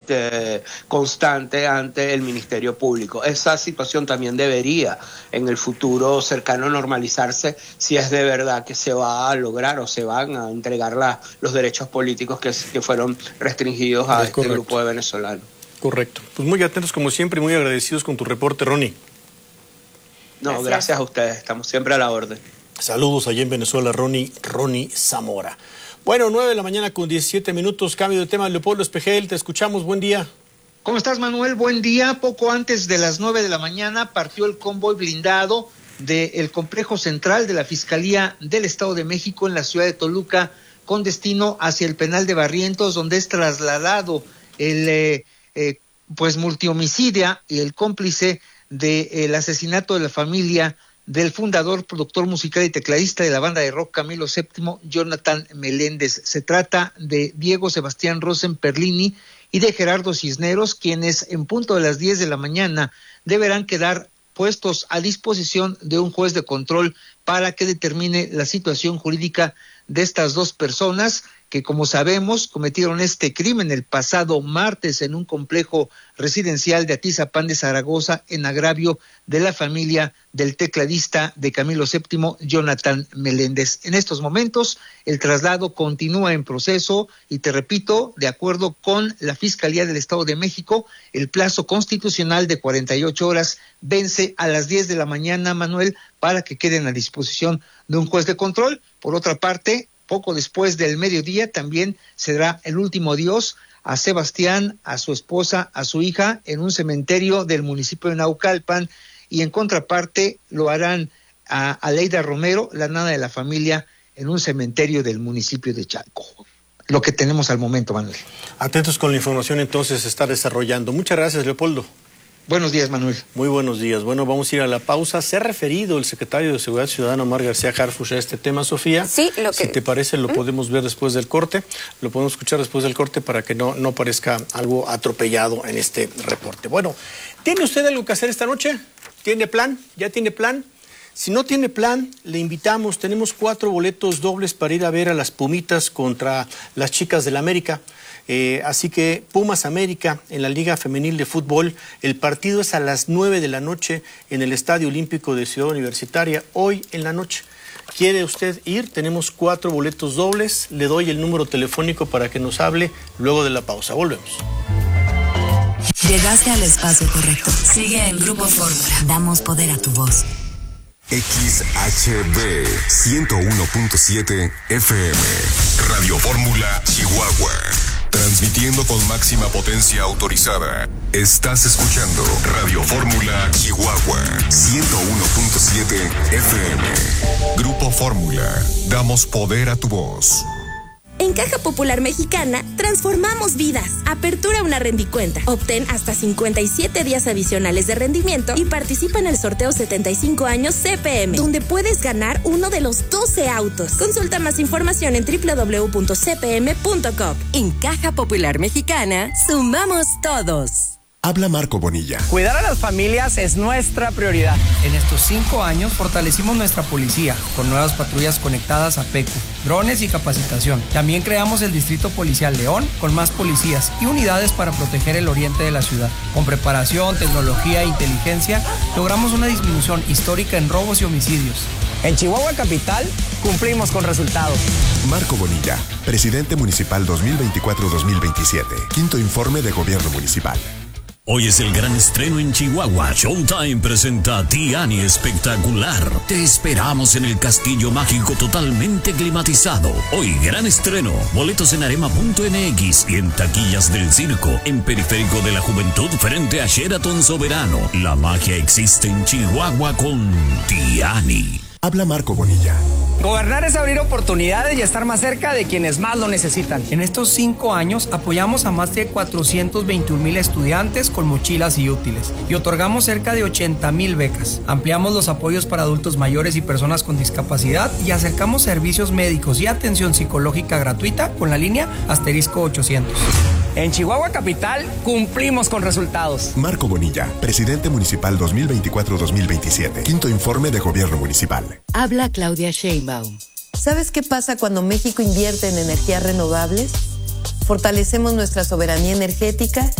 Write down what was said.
constante ante el Ministerio Público. Esa situación también debería en el futuro cercano normalizarse si es de verdad que se va a lograr o se van a entregar los derechos políticos que fueron restringidos a este grupo de venezolanos. Correcto. Pues muy atentos como siempre y muy agradecidos con tu reporte, Ronnie. No, gracias a ustedes. Estamos siempre a la orden. Saludos allá en Venezuela, Ronnie Zamora. Bueno, 9:17 a.m. Cambio de tema. Leopoldo Espejel, te escuchamos. Buen día. ¿Cómo estás, Manuel? Buen día. Poco antes de las 9 a.m. partió el convoy blindado del complejo central de la Fiscalía del Estado de México en la ciudad de Toluca con destino hacia el penal de Barrientos, donde es trasladado el multihomicidio y el cómplice del asesinato de la familia del fundador, productor musical y tecladista de la banda de rock Camilo VII, Jonathan Meléndez. Se trata de Diego Sebastián Rosen Perlini y de Gerardo Cisneros, quienes en punto de las 10 a.m. deberán quedar puestos a disposición de un juez de control para que determine la situación jurídica de estas dos personas que, como sabemos, cometieron este crimen el pasado martes en un complejo residencial de Atizapán de Zaragoza en agravio de la familia del tecladista de Camilo VII, Jonathan Meléndez. En estos momentos, el traslado continúa en proceso y, te repito, de acuerdo con la Fiscalía del Estado de México, el plazo constitucional de 48 horas vence a las 10 a.m, Manuel, para que queden a disposición de un juez de control. Por otra parte, poco después del mediodía también se dará el último adiós a Sebastián, a su esposa, a su hija en un cementerio del municipio de Naucalpan, y en contraparte lo harán a Aleida Romero, la nana de la familia, en un cementerio del municipio de Chalco. Lo que tenemos al momento, Manuel. Atentos con la información, entonces se está desarrollando. Muchas gracias, Leopoldo. Buenos días, Manuel. Muy buenos días. Bueno, vamos a ir a la pausa. ¿Se ha referido el secretario de Seguridad Ciudadana, Omar García Harfuch, a este tema, Sofía? Sí, Si te parece, lo podemos ver después del corte. Lo podemos escuchar después del corte para que no parezca algo atropellado en este reporte. Bueno, ¿tiene usted algo que hacer esta noche? ¿Tiene plan? ¿Ya tiene plan? Si no tiene plan, le invitamos. Tenemos 4 boletos dobles para ir a ver a las Pumitas contra las Chicas del América. Así que Pumas América en la Liga Femenil de Fútbol, el partido es a las 9 de la noche en el Estadio Olímpico de Ciudad Universitaria, hoy en la noche. ¿Quiere usted ir? Tenemos 4 boletos dobles, le doy el número telefónico para que nos hable luego de la pausa. Volvemos. Llegaste al espacio correcto. Sigue en Grupo Fórmula. Damos poder a tu voz. XHB 101.7 FM Radio Fórmula Chihuahua. Transmitiendo con máxima potencia autorizada. Estás escuchando Radio Fórmula Chihuahua 101.7 FM. Grupo Fórmula. Damos poder a tu voz. En Caja Popular Mexicana, transformamos vidas. Apertura una rendicuenta. Obtén hasta 57 días adicionales de rendimiento y participa en el sorteo 75 años CPM, donde puedes ganar uno de los 12 autos. Consulta más información en www.cpm.com. En Caja Popular Mexicana, sumamos todos. Habla Marco Bonilla. Cuidar a las familias es nuestra prioridad. En estos 5 años fortalecimos nuestra policía con nuevas patrullas conectadas a PECU, drones y capacitación. También creamos el Distrito Policial León con más policías y unidades para proteger el oriente de la ciudad. Con preparación, tecnología e inteligencia, logramos una disminución histórica en robos y homicidios. En Chihuahua Capital, cumplimos con resultados. Marco Bonilla, presidente municipal 2024-2027. Quinto informe de gobierno municipal. Hoy es el gran estreno en Chihuahua. Showtime presenta Tiani Espectacular. Te esperamos en el Castillo Mágico totalmente climatizado. Hoy gran estreno. Boletos en arema.mx y en taquillas del circo. En Periférico de la Juventud frente a Sheraton Soberano. La magia existe en Chihuahua con Tiani. Habla Marco Bonilla. Gobernar es abrir oportunidades y estar más cerca de quienes más lo necesitan. En estos 5 años apoyamos a más de 421,000 estudiantes con mochilas y útiles y otorgamos cerca de 80,000 becas. Ampliamos los apoyos para adultos mayores y personas con discapacidad y acercamos servicios médicos y atención psicológica gratuita con la línea *800. En Chihuahua Capital cumplimos con resultados. Marco Bonilla, presidente municipal 2024-2027. Quinto informe de gobierno municipal. Habla Claudia Sheinbaum. ¿Sabes qué pasa cuando México invierte en energías renovables? Fortalecemos nuestra soberanía energética